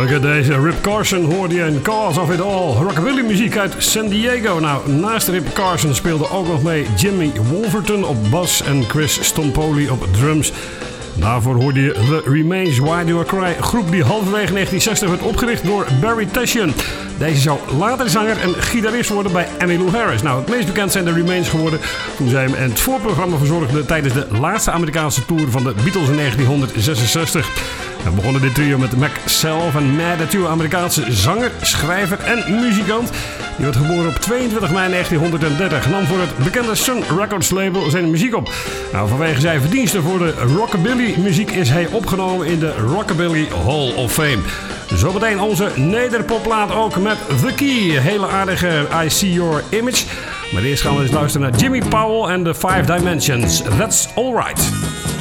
Oké, deze Rip Carson hoorde je in Cause of It All. Rockabilly muziek uit San Diego. Nou, naast Rip Carson speelde ook nog mee Jimmy Wolverton op bas en Chris Stompoli op drums. Daarvoor hoorde je The Remains, Why Do I Cry, groep die halverwege 1960 werd opgericht door Barry Tashian. Deze zou later zanger en gitarist worden bij Emmylou Harris. Nou, het meest bekend zijn de Remains geworden toen zij hem in het voorprogramma verzorgden tijdens de laatste Amerikaanse tour van de Beatles in 1966. We begonnen dit trio met Mac Self en Mad Ateo, Amerikaanse zanger, schrijver en muzikant. Die werd geboren op 22 mei 1930. Nam voor het bekende Sun Records label zijn muziek op. Nou, vanwege zijn verdiensten voor de rockabilly muziek is hij opgenomen in de Rockabilly Hall of Fame. Zometeen onze nederpopplaat ook met The Key. Hele aardige I See Your Image. Maar eerst gaan we eens luisteren naar Jimmy Powell en The Five Dimensions. That's Alright.